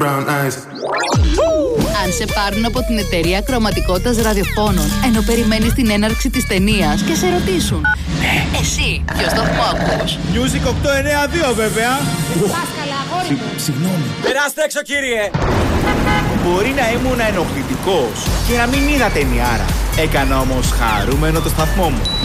Αν σε πάρουν από την εταιρεία κρωματικότητας ραδιοφώνων, ενώ περιμένεις την έναρξη της ταινίας και σε ρωτήσουν, εσύ ποιο σταθμό ακούς? Music 892 βέβαια. Συγγνώμη. Περάστε έξω, κύριε. Μπορεί να ήμουν ενοχλητικός και να μην είδα ταινιάρα. Έκανα όμως χαρούμενο το σταθμό μου.